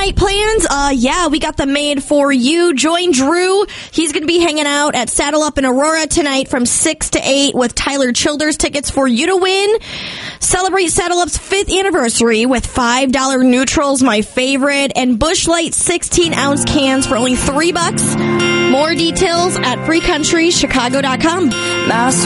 night plans? Yeah, we got them made for you. Join Drew. He's going to be hanging out at Saddle Up in Aurora tonight from 6 to 8 with Tyler Childers tickets for you to win. Celebrate Saddle Up's 5th anniversary with $5 neutrals, my favorite, and Busch Light 16-ounce cans for only $3. More details at freecountrychicago.com.